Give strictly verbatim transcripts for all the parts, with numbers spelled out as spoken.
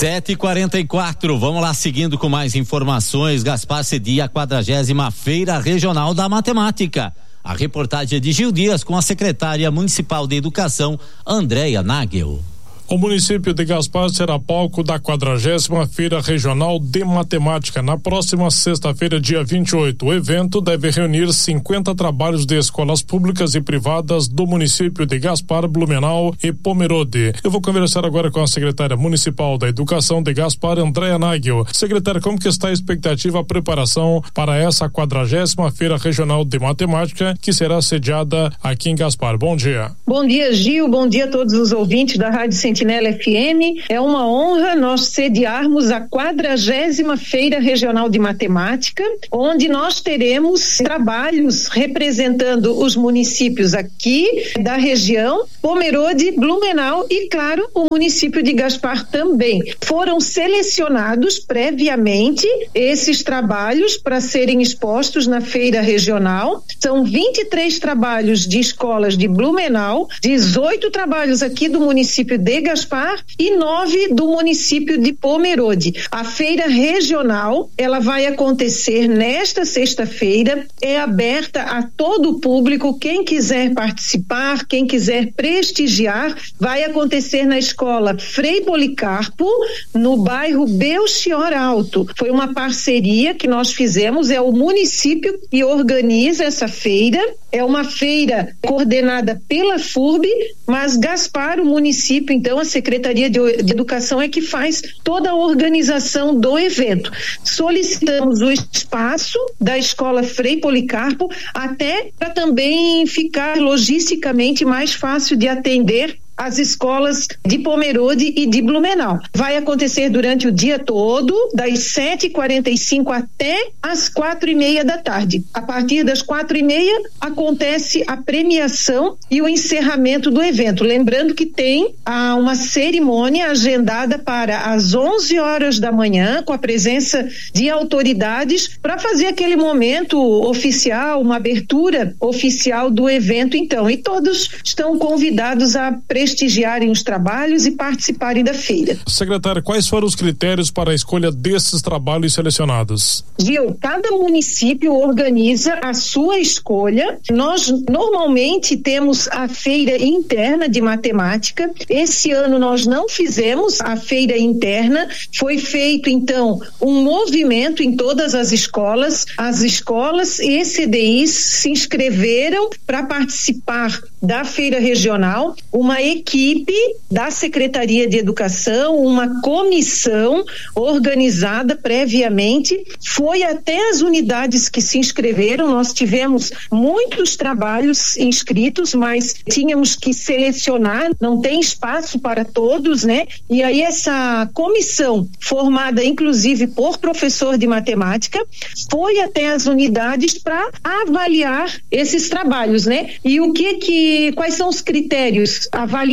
sete e quarenta e quatro, vamos lá seguindo com mais informações. Gaspar cedia a quadragésima Feira Regional da Matemática. A reportagem é de Gil Dias com a secretária municipal de Educação, Andréia Nagel. O município de Gaspar será palco da quadragésima Feira Regional de Matemática na próxima sexta-feira, dia vinte e oito. O evento deve reunir cinquenta trabalhos de escolas públicas e privadas do município de Gaspar, Blumenau e Pomerode. Eu vou conversar agora com a secretária municipal da Educação de Gaspar, Andréia Nagel. Secretária, como que está a expectativa, a preparação para essa quadragésima Feira Regional de Matemática que será sediada aqui em Gaspar? Bom dia. Bom dia, Gil. Bom dia a todos os ouvintes da Rádio Sentinela F M. É uma honra nós sediarmos a quadragésima Feira Regional de Matemática, onde nós teremos trabalhos representando os municípios aqui da região, Pomerode, Blumenau e, claro, o município de Gaspar também. Foram selecionados previamente esses trabalhos para serem expostos na Feira Regional. São vinte e três trabalhos de escolas de Blumenau, dezoito trabalhos aqui do município de Gaspar e nove do município de Pomerode. A feira regional, ela vai acontecer nesta sexta-feira, é aberta a todo o público, quem quiser participar, quem quiser prestigiar, vai acontecer na escola Frei Policarpo, no bairro Belchior Alto. Foi uma parceria que nós fizemos, é o município que organiza essa feira, é uma feira coordenada pela F U R B, mas Gaspar, o município, então a Secretaria de Educação é que faz toda a organização do evento. Solicitamos o espaço da escola Frei Policarpo até para também ficar logisticamente mais fácil de atender as escolas de Pomerode e de Blumenau. Vai acontecer durante o dia todo, das sete e quarenta e cinco até as quatro e meia da tarde. A partir das quatro e meia acontece a premiação e o encerramento do evento. Lembrando que tem ah, uma cerimônia agendada para as onze horas da manhã, com a presença de autoridades, para fazer aquele momento oficial, uma abertura oficial do evento, então. E todos estão convidados a prestigiarem os trabalhos e participarem da feira. Secretária, quais foram os critérios para a escolha desses trabalhos selecionados? Gil, cada município organiza a sua escolha. Nós normalmente temos a feira interna de matemática. Esse ano nós não fizemos a feira interna. Foi feito então um movimento em todas as escolas. As escolas e C D Is se inscreveram para participar da feira regional. Uma equipe da Secretaria de Educação, uma comissão organizada previamente, foi até as unidades que se inscreveram. Nós tivemos muitos trabalhos inscritos, mas tínhamos que selecionar, não tem espaço para todos, né? E aí essa comissão, formada inclusive por professor de matemática, foi até as unidades para avaliar esses trabalhos, né? E o que que, quais são os critérios avaliados?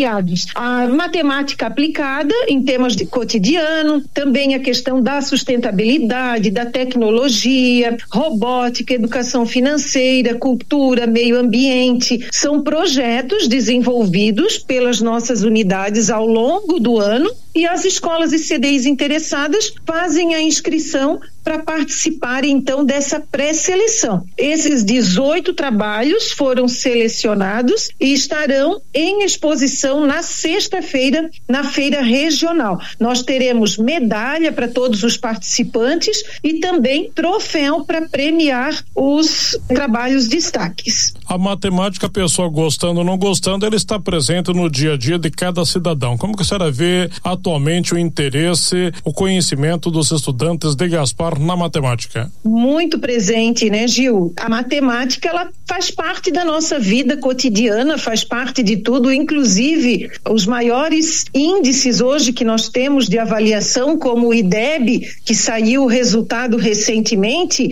A matemática aplicada em temas de cotidiano, também a questão da sustentabilidade, da tecnologia, robótica, educação financeira, cultura, meio ambiente. São projetos desenvolvidos pelas nossas unidades ao longo do ano e as escolas e C D Is interessadas fazem a inscrição para participarem então dessa pré-seleção. Esses dezoito trabalhos foram selecionados e estarão em exposição na sexta-feira na feira regional. Nós teremos medalha para todos os participantes e também troféu para premiar os trabalhos destaques. A matemática, a pessoa gostando ou não gostando, ela está presente no dia a dia de cada cidadão. Como que a senhora vê atualmente o interesse, o conhecimento dos estudantes de Gaspar na matemática? Muito presente, né, Gil? A matemática, ela faz parte da nossa vida cotidiana, faz parte de tudo, inclusive os maiores índices hoje que nós temos de avaliação, como o I D E B, que saiu o resultado recentemente,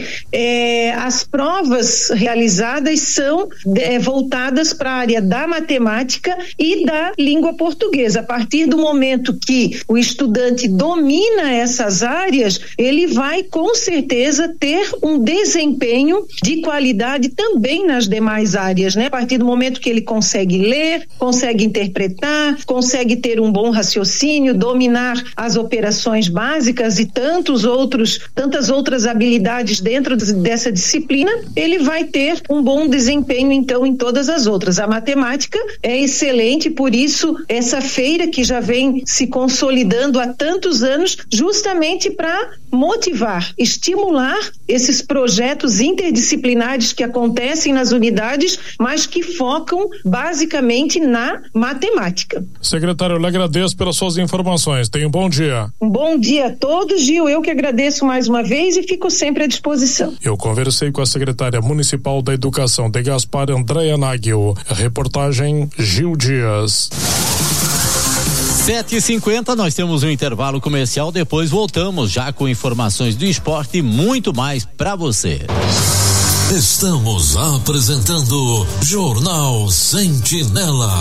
é, as provas realizadas são é, voltadas para a área da matemática e da língua portuguesa. A partir do momento que o estudante domina essas áreas, ele vai com certeza ter um desempenho de qualidade também nas demais áreas, né? A partir do momento que ele consegue ler, consegue interpretar, consegue ter um bom raciocínio, dominar as operações básicas e tantos outros, tantas outras habilidades dentro dessa disciplina, ele vai ter um bom desempenho então em todas as outras. A matemática é excelente, por isso essa feira que já vem se consolidando há tantos anos, justamente para motivar, estimular esses projetos interdisciplinares que acontecem nas unidades, mas que focam basicamente na matemática. Secretário, eu lhe agradeço pelas suas informações. Tenha um bom dia. Um bom dia a todos, Gil. Eu que agradeço mais uma vez e fico sempre à disposição. Eu conversei com a secretária municipal da Educação de Gaspar, Andréa Nagel. Reportagem Gil Dias. sete e cinquenta, nós temos um intervalo comercial, depois voltamos já com informações do esporte e muito mais para você. Estamos apresentando Jornal Sentinela.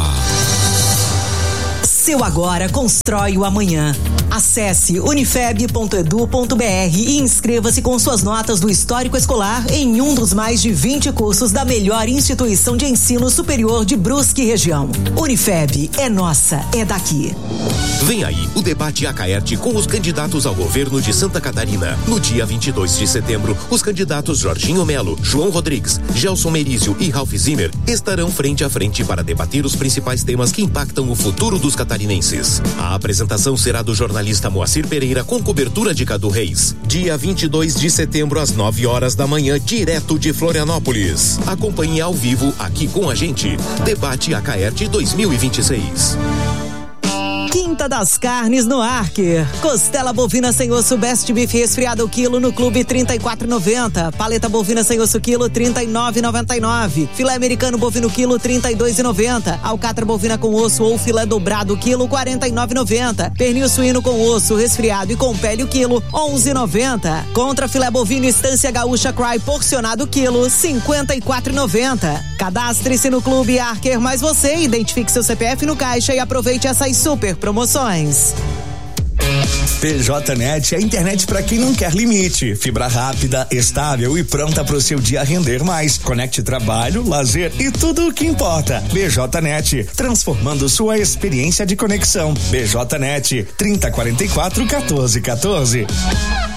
Seu agora constrói o amanhã. Acesse unifeb ponto edu ponto br e inscreva-se com suas notas do histórico escolar em um dos mais de vinte cursos da melhor instituição de ensino superior de Brusque e região. Unifeb é nossa, é daqui. Vem aí o debate Acaerte com os candidatos ao governo de Santa Catarina. No dia vinte e dois de setembro, os candidatos Jorginho Melo, João Rodrigues, Gelson Merizio e Ralph Zimmer estarão frente a frente para debater os principais temas que impactam o futuro dos catarinenses. A apresentação será do jornalista Moacir Pereira com cobertura de Cadu Reis. Dia vinte e dois de setembro às nove horas da manhã, direto de Florianópolis. Acompanhe ao vivo aqui com a gente. Debate Acaerte dois mil e vinte e seis. Quinta das Carnes no Arque. Costela bovina sem osso Best Beef resfriado o quilo no clube trinta e quatro e noventa. Paleta bovina sem osso quilo trinta e nove e noventa e nove. Filé americano bovino quilo trinta e dois e noventa. Alcatra bovina com osso ou filé dobrado quilo quarenta e nove e noventa. Pernil suíno com osso resfriado e com pele o quilo onze e noventa. Contra filé bovino Estância Gaúcha Cry porcionado quilo cinquenta e quatro e noventa. Cadastre-se no clube Arquer mais você, identifique seu C P F no caixa e aproveite essas super promoções. P J Net é a internet para quem não quer limite. Fibra rápida, estável e pronta para o seu dia render mais. Conecte trabalho, lazer e tudo o que importa. B J Net, transformando sua experiência de conexão. B J Net, trinta, quarenta e quatro, quatorze, quatorze.